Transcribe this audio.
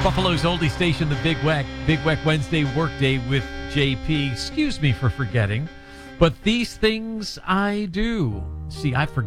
Buffalo's oldie station, the Big Weck Wednesday workday with JP. Excuse me for forgetting, but these things I do. See, I forget.